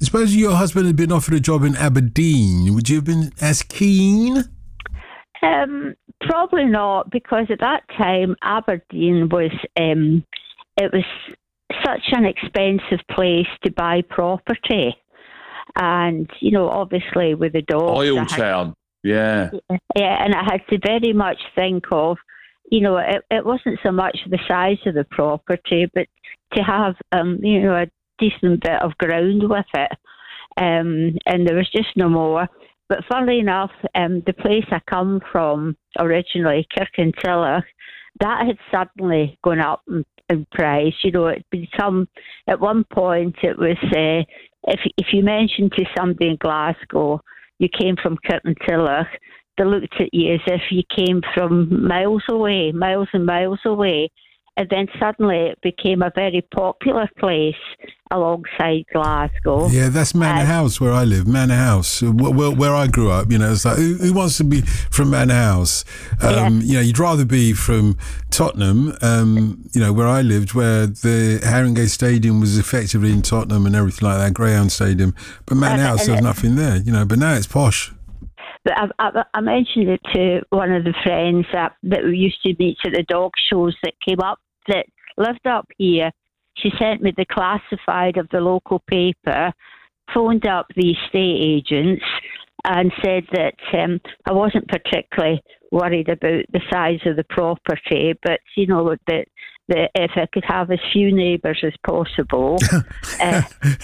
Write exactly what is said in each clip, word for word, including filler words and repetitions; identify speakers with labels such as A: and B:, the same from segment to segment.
A: Suppose your husband had been offered a job in Aberdeen. Would you have been as keen?
B: Um, probably not, because at that time Aberdeen was um, it was such an expensive place to buy property, and you know, obviously with the dogs,
C: Oil
B: I had,
C: town, yeah,
B: yeah, and I had to very much think of, you know, it, it wasn't so much the size of the property, but to have um, you know, a decent bit of ground with it, um, and there was just no more. But funnily enough, um, the place I come from originally, Kirkintilloch, that had suddenly gone up in, in price. You know, it become, at one point it was, uh, if if you mentioned to somebody in Glasgow you came from Kirkintilloch, they looked at you as if you came from miles away, miles and miles away. And then suddenly it became a very popular place alongside Glasgow.
A: Yeah, that's Manor uh, House where I live, Manor House, where, where I grew up. You know, it's like, who, who wants to be from Manor House? Um, yeah. You know, you'd rather be from Tottenham, um, you know, where I lived, where the Haringey Stadium was effectively in Tottenham and everything like that, Greyhound Stadium. But Manor uh, House, there's nothing there, you know, but now it's posh.
B: But I, I, I mentioned it to one of the friends that, that we used to meet at the dog shows that came up, that lived up here. She sent me the classified of the local paper, phoned up the estate agents and said that um, I wasn't particularly worried about the size of the property, but, you know, that that if I could have as few neighbours as possible. uh,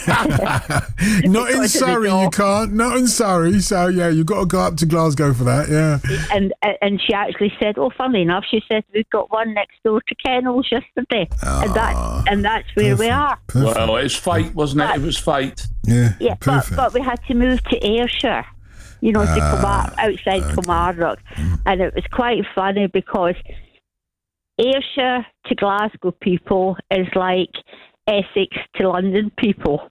A: Not in Surrey, you can't. Not in Surrey. So, yeah, you've got to go up to Glasgow for that, yeah.
B: And and she actually said, oh, funnily enough, she said, we've got one next door to Kennels yesterday. Oh, and, that, and that's where perfect, we are.
C: Perfect. Well, it's fate, wasn't it? But, it was fate.
A: Yeah,
B: yeah but, but we had to move to Ayrshire, you know, to uh, Kilmar- outside okay. Kilmarnock. Mm. And it was quite funny because Ayrshire to Glasgow people is like Essex to London people.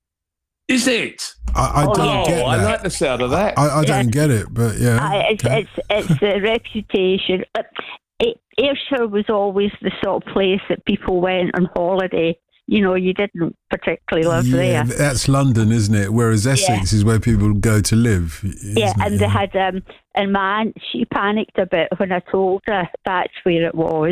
C: Is it?
A: I, I don't
C: oh,
A: get that.
C: I like the sound of that.
A: I, I don't yeah. get it, but yeah.
B: I, it's, okay. it's it's the reputation. It, Ayrshire was always the sort of place that people went on holiday. You know, you didn't particularly live
A: yeah,
B: there.
A: That's London, isn't it? Whereas Essex yeah. is where people go to live.
B: Yeah, and
A: it?
B: they
A: yeah.
B: had, um, and my aunt, she panicked a bit when I told her that's where it was.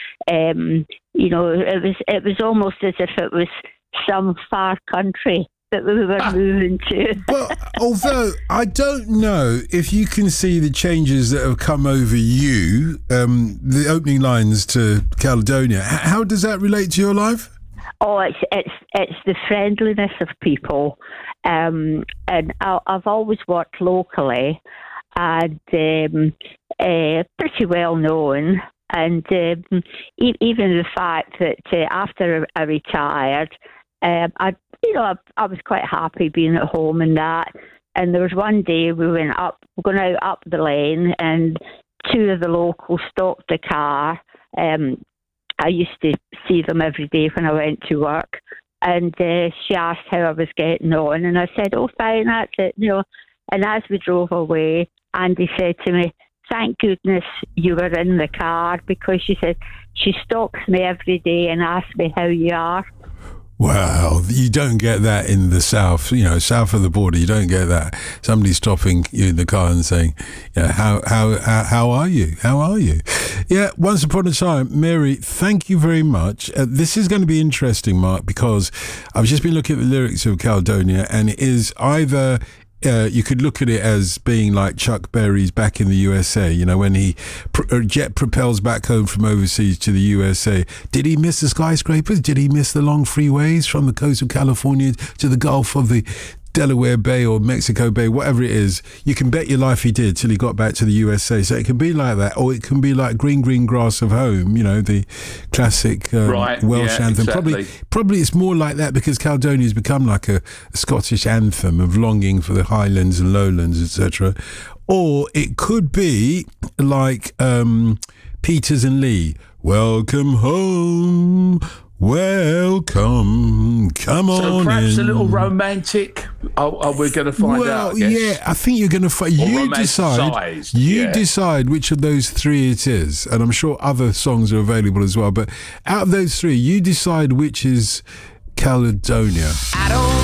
B: Um, you know, it was it was almost as if it was some far country that we were ah. moving to.
A: Well, although I don't know if you can see the changes that have come over you, um, the opening lines to Caledonia, how does that relate to your life?
B: Oh, it's it's it's the friendliness of people, um, and I, I've always worked locally, and um, uh, pretty well known. And um, e- even the fact that uh, after I retired, um, I you know I, I was quite happy being at home and that. And there was one day we went up, going out up the lane, and two of the locals stopped the car. Um, I used to see them every day when I went to work, and uh, she asked how I was getting on, and I said, oh, fine, that's it, you know. And as we drove away, Andy said to me, thank goodness you were in the car, because she said she stalks me every day and asks me how you are.
A: Well, you don't get that in the south, you know, south of the border. You don't get that. Somebody stopping you in the car and saying, you know, how, how, how, how are you? How are you? Yeah, once upon a time, Mary, thank you very much. Uh, this is going to be interesting, Mark, because I've just been looking at the lyrics of Caledonia, and it is either... Uh, you could look at it as being like Chuck Berry's Back in the U S A, you know, when he pr- jet propels back home from overseas to the U S A. Did he miss the skyscrapers? Did he miss the long freeways from the coast of California to the Gulf of the Delaware Bay or Mexico Bay, whatever it is? You can bet your life he did till he got back to the U S A. So it can be like that, or it can be like Green Green Grass of Home, you know, the classic um,
C: right,
A: Welsh
C: yeah,
A: anthem.
C: Exactly.
A: Probably, probably it's more like that because Caledonia has become like a, a Scottish anthem of longing for the highlands and lowlands, et cetera. Or it could be like um, Peters and Lee, Welcome Home. Welcome, come on
C: So perhaps
A: in.
C: a little romantic. Oh, oh we're going to find
A: well,
C: out. I guess.
A: Yeah, I think you're going to find. You decide. You
C: yeah.
A: decide which of those three it is, and I'm sure other songs are available as well. But out of those three, you decide which is Caledonia. I don't